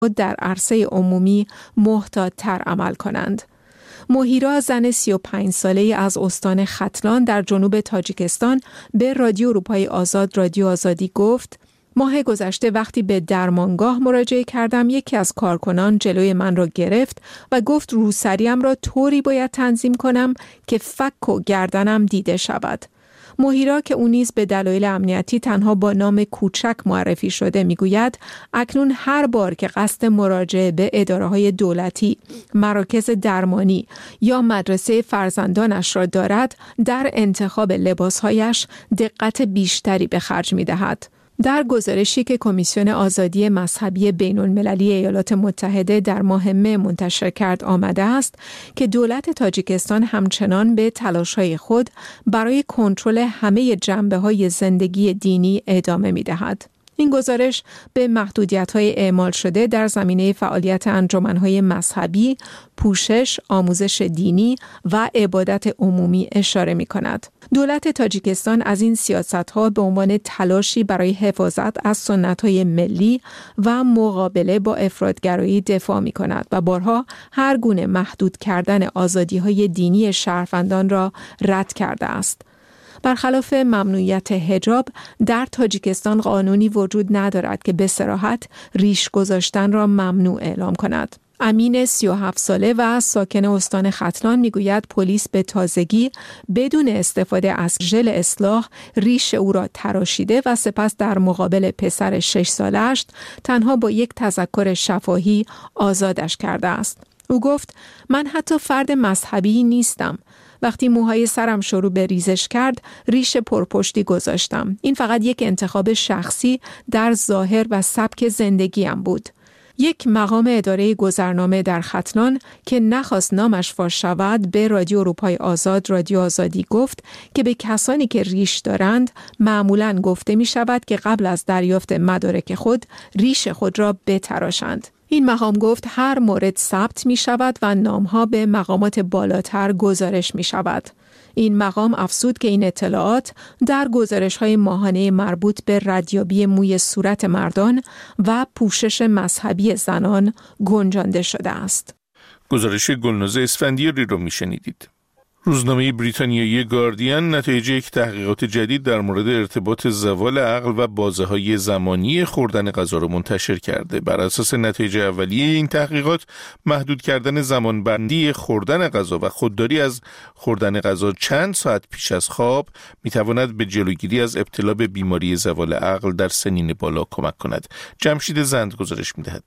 در عرصه عمومی محتاط‌تر عمل کنند. مهیرا، زن 35 ساله‌ای از استان ختلان در جنوب تاجیکستان، به رادیو اروپای آزاد رادیو آزادی گفت: ماه گذشته وقتی به درمانگاه مراجعه کردم، یکی از کارکنان جلوی من را گرفت و گفت روسری‌ام را طوری باید تنظیم کنم که فک و گردنم دیده شود. مهیرا که او نیز به دلایل امنیتی تنها با نام کوچک معرفی شده میگوید اکنون هر بار که قصد مراجعه به اداره‌های دولتی، مراکز درمانی یا مدرسه فرزندانش را دارد، در انتخاب لباسهایش دقت بیشتری به خرج می‌دهد. در گزارشی که کمیسیون آزادی مذهبی بین‌المللی ایالات متحده در ماه مه منتشر کرد آمده است که دولت تاجیکستان همچنان به تلاش‌های خود برای کنترل همه جنبه‌های زندگی دینی ادامه می‌دهد. این گزارش به محدودیت‌های اعمال شده در زمینه فعالیت انجمن‌های مذهبی، پوشش، آموزش دینی و عبادت عمومی اشاره می‌کند. دولت تاجیکستان از این سیاست‌ها به عنوان تلاشی برای حفاظت از سنت‌های ملی و مقابله با افراط‌گرایی دفاع می‌کند و بارها هر گونه محدود کردن آزادی‌های دینی شهروندان را رد کرده است. برخلاف ممنوعیت حجاب، در تاجیکستان قانونی وجود ندارد که به صراحت ریش گذاشتن را ممنوع اعلام کند. امین 37 ساله و ساکن استان ختلان میگوید پلیس به تازگی بدون استفاده از ژل اصلاح ریش او را تراشیده و سپس در مقابل پسر 6 سالش تنها با یک تذکر شفاهی آزادش کرده است. او گفت: من حتی فرد مذهبی نیستم. وقتی موهای سرم شروع به ریزش کرد، ریش پرپشتی گذاشتم. این فقط یک انتخاب شخصی در ظاهر و سبک زندگیم بود. یک مقام اداره گذرنامه در ختلان که نخواست نامش فاش شود به رادیو اروپای آزاد رادیو آزادی گفت که به کسانی که ریش دارند معمولاً گفته می شود که قبل از دریافت مدارک خود ریش خود را بتراشند. این مقام گفت هر مورد ثبت می شود و نامها به مقامات بالاتر گزارش می شود. این مقام افزود که این اطلاعات در گزارش‌های ماهانه مربوط به ردیابی موی صورت مردان و پوشش مذهبی زنان گنجانده شده است. گزارش گلناز اسفندیاری رو میشنیدید. روزنامه بریتانیایی گاردین نتایج یک تحقیقات جدید در مورد ارتباط زوال عقل و بازه‌های زمانی خوردن غذا را منتشر کرده. بر اساس نتایج اولیه این تحقیقات، محدود کردن زمانبندی خوردن غذا و خودداری از خوردن غذا چند ساعت پیش از خواب میتواند به جلوگیری از ابتلا به بیماری زوال عقل در سنین بالا کمک کند. جمشید زند گزارش می‌دهد.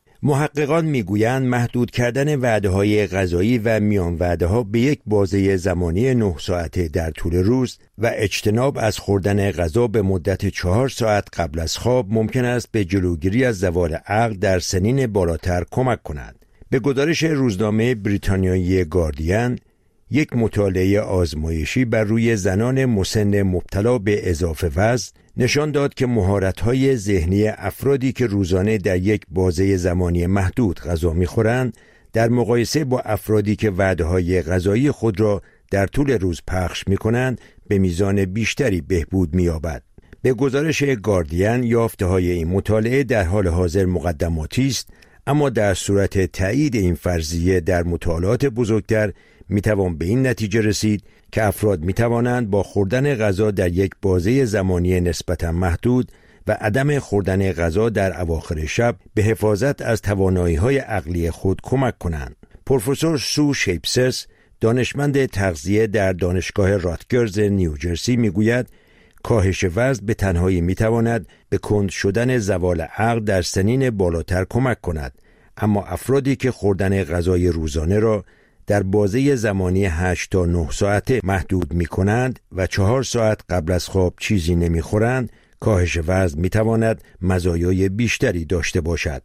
محققان میگویند محدود کردن وعده‌های غذایی و میان وعده‌ها به یک بازه زمانی 9 ساعته در طول روز و اجتناب از خوردن غذا به مدت 4 ساعت قبل از خواب ممکن است به جلوگیری از زوال عقل در سنین بالاتر کمک کند. به گزارش روزنامه بریتانیایی گاردین، یک مطالعه آزمایشی بر روی زنان مسن مبتلا به اضافه وزن نشان داد که مهارت‌های ذهنی افرادی که روزانه در یک بازه زمانی محدود غذا می‌خورند در مقایسه با افرادی که وعده‌های غذایی خود را در طول روز پخش می‌کنند به میزان بیشتری بهبود می‌یابد. به گزارش گاردین، یافته‌های این مطالعه در حال حاضر مقدماتی است، اما در صورت تایید این فرضیه در مطالعات بزرگتر میتوان به این نتیجه رسید که افراد میتوانند با خوردن غذا در یک بازه زمانی نسبتا محدود و عدم خوردن غذا در اواخر شب به حفاظت از توانایی‌های عقلی خود کمک کنند. پروفسور سو شیپسس، دانشمند تغذیه در دانشگاه راتگرز نیوجرسی میگوید کاهش وزن به تنهایی میتواند به کند شدن زوال عقل در سنین بالاتر کمک کند، اما افرادی که خوردن غذای روزانه را در بازه زمانی 8 تا 9 ساعته محدود می کنند و 4 ساعت قبل از خواب چیزی نمی خورند، کاهش وزن می تواند مزایای بیشتری داشته باشد.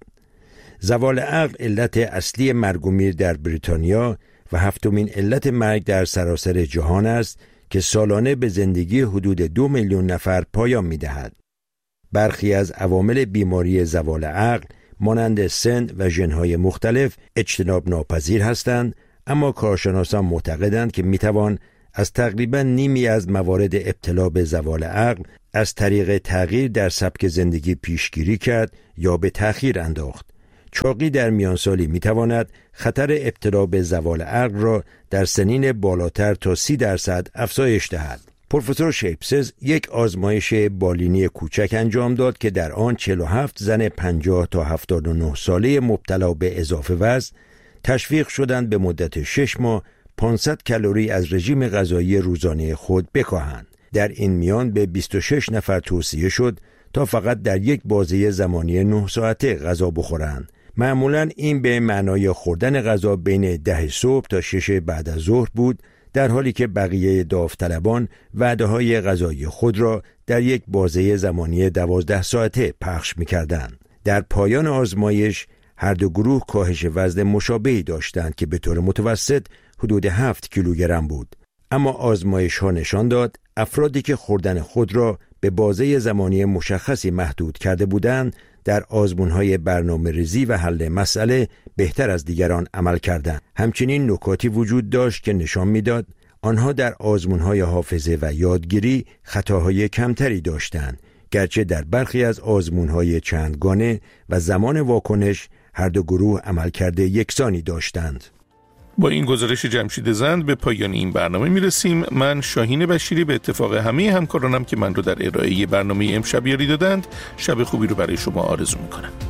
زوال عقل علت اصلی مرگ و میر در بریتانیا و 7مین علت مرگ در سراسر جهان است که سالانه به زندگی حدود 2 میلیون نفر پایان می دهد. برخی از عوامل بیماری زوال عقل مانند سن و ژن‌های مختلف اجتناب ناپذیر هستند، اما کارشناسان معتقدند که میتوان از تقریباً نیمی از موارد ابتلا به زوال عقل از طریق تغییر در سبک زندگی پیشگیری کرد یا به تأخیر انداخت. چاقی در میانسالی میتواند خطر ابتلا به زوال عقل را در سنین بالاتر تا 30% افزایش دهد. پروفسور شیپسز یک آزمایش بالینی کوچک انجام داد که در آن 47 زن 50 تا 79 ساله مبتلا به اضافه وزن تشویق شدند به مدت 6 ماه 500 کالری از رژیم غذایی روزانه خود بکاهند. در این میان به 26 نفر توصیه شد تا فقط در یک بازه زمانی 9 ساعته غذا بخورند. معمولاً این به معنای خوردن غذا بین 10 صبح تا 6 بعد از ظهر بود، در حالی که بقیه داوطلبان وعده‌های غذایی خود را در یک بازه زمانی 12 ساعته پخش می‌کردند. در پایان آزمایش هر دو گروه کاهش وزن مشابهی داشتند که به طور متوسط حدود 7 کیلوگرم بود. اما آزمایش‌ها نشان داد افرادی که خوردن خود را به بازه زمانی مشخصی محدود کرده بودند در آزمون‌های برنامه‌ریزی و حل مسئله بهتر از دیگران عمل کردند. همچنین نکاتی وجود داشت که نشان می‌داد آنها در آزمون‌های حافظه و یادگیری خطاهای کمتری داشتند، گرچه در برخی از آزمون‌های چندگانه و زمان واکنش هر دو گروه عملکرد یکسانی داشتند. با این گزارش جمشید زند به پایان این برنامه میرسیم. من شاهین بشیری به اتفاق همه همکارانم که من رو در ارائه برنامه امشب یاری دادند شب خوبی رو برای شما آرزو میکنم.